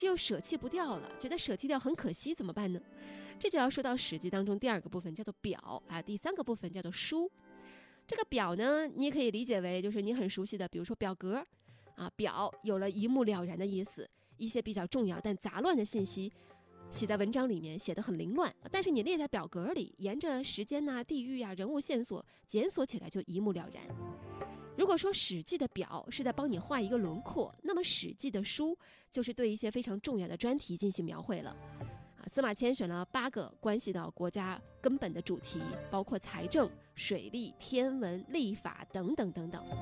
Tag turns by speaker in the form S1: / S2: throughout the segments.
S1: 又舍弃不掉了，觉得舍弃掉很可惜，怎么办呢？这就要说到《史记》当中第二个部分，叫做表啊，第三个部分叫做书。这个表呢，你也可以理解为就是你很熟悉的，比如说表格啊，表有了一目了然的意思，一些比较重要但杂乱的信息写在文章里面，写得很凌乱，但是你列在表格里，沿着时间啊、地域啊、人物线索检索起来就一目了然。如果说《史记》的表是在帮你画一个轮廓，那么《史记》的书就是对一些非常重要的专题进行描绘了。司马迁选了8个关系到国家根本的主题，包括财政、水利、天文、历法等等等等。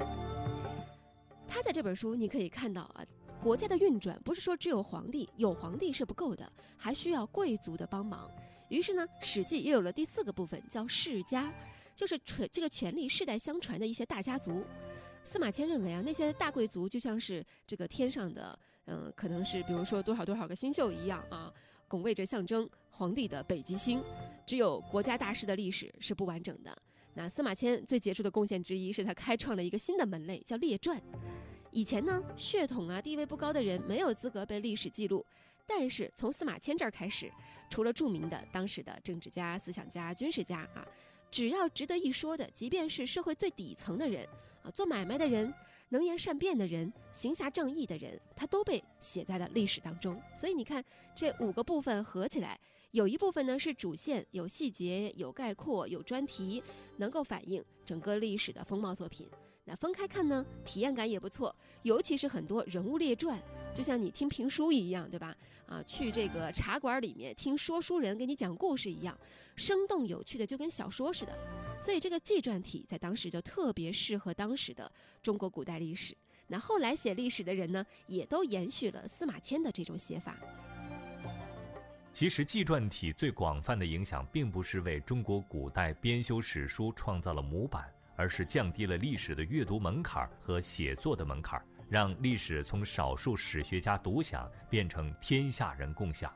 S1: 他在这本书你可以看到啊，国家的运转不是说只有皇帝，有皇帝是不够的，还需要贵族的帮忙。于是呢，《史记》又有了第4个部分，叫世家，就是这个权力世代相传的一些大家族。司马迁认为啊，那些大贵族就像是这个天上的，可能是比如说多少多少个星宿一样啊，拱卫着象征皇帝的北极星。只有国家大事的历史是不完整的。那司马迁最杰出的贡献之一是他开创了一个新的门类，叫列传。以前呢，血统啊地位不高的人没有资格被历史记录，但是从司马迁这儿开始，除了著名的当时的政治家、思想家、军事家啊，只要值得一说的，即便是社会最底层的人啊，做买卖的人、能言善辩的人、行侠仗义的人，他都被写在了历史当中。所以你看，这5个部分合起来，有一部分呢是主线，有细节、有概括、有专题，能够反映整个历史的风貌作品。那分开看呢，体验感也不错，尤其是很多人物列传，就像你听评书一样，对吧？啊，去这个茶馆里面听说书人给你讲故事一样，生动有趣的，就跟小说似的。所以这个纪传体在当时就特别适合当时的中国古代历史。那后来写历史的人呢，也都延续了司马迁的这种写法。
S2: 其实纪传体最广泛的影响，并不是为中国古代编修史书创造了模板，而是降低了历史的阅读门槛和写作的门槛，让历史从少数史学家独享变成天下人共享。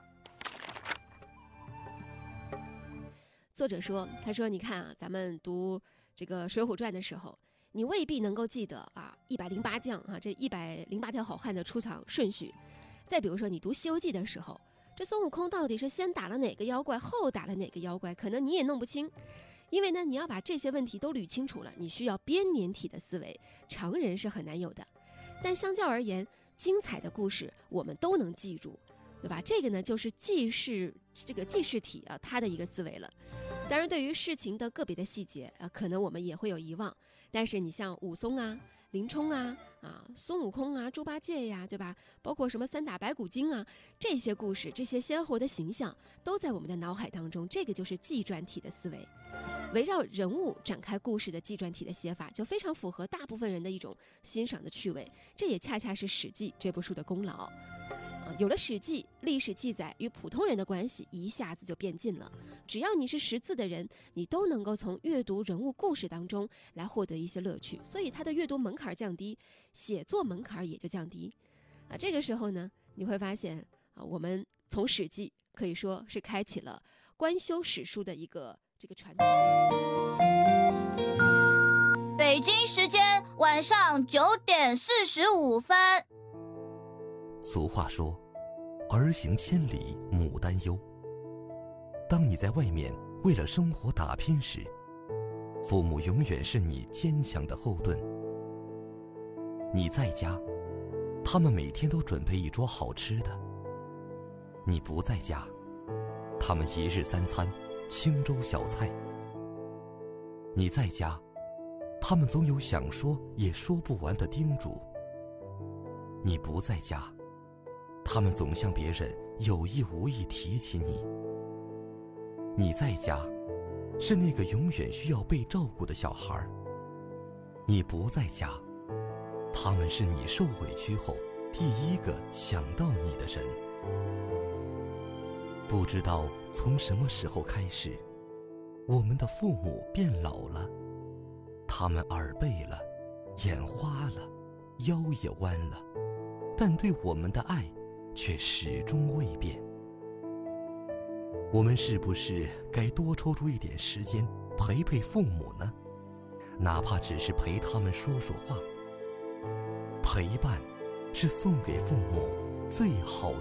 S1: 作者说，他说你看啊，咱们读这个《水浒传》的时候，你未必能够记得啊108将啊这108条好汉的出场顺序。再比如说你读《西游记》的时候，这孙悟空到底是先打了哪个妖怪，后打了哪个妖怪，可能你也弄不清。因为呢，你要把这些问题都捋清楚了，你需要编年体的思维，常人是很难有的。但相较而言，精彩的故事我们都能记住，对吧？这个呢，就是记事体啊，它的一个思维了。当然，对于事情的个别的细节啊，可能我们也会有遗忘。但是你像武松啊、林冲啊、孙悟空啊、猪八戒呀，对吧？包括什么3打白骨精啊，这些故事、这些鲜活的形象，都在我们的脑海当中。这个就是纪传体的思维。围绕人物展开故事的纪传体的写法，就非常符合大部分人的一种欣赏的趣味。这也恰恰是《史记》这部书的功劳。有了《史记》，历史记载与普通人的关系一下子就变近了。只要你是识字的人，你都能够从阅读人物故事当中来获得一些乐趣，所以它的阅读门槛降低，写作门槛也就降低。这个时候呢，你会发现我们从《史记》可以说是开启了官修史书的一个这个传统。
S3: 北京时间晚上9点45分。
S4: 俗话说，儿行千里母担忧。当你在外面为了生活打拼时，父母永远是你坚强的后盾。你在家，他们每天都准备一桌好吃的；你不在家，他们一日3餐清粥小菜。你在家，他们总有想说也说不完的叮嘱；你不在家，他们总向别人有意无意提起你。你在家，是那个永远需要被照顾的小孩；你不在家，他们是你受委屈后第一个想到你的人。不知道从什么时候开始，我们的父母变老了，他们耳背了，眼花了，腰也弯了，但对我们的爱却始终未变。我们是不是该多抽出一点时间陪陪父母呢？哪怕只是陪他们说说话。陪伴是送给父母最好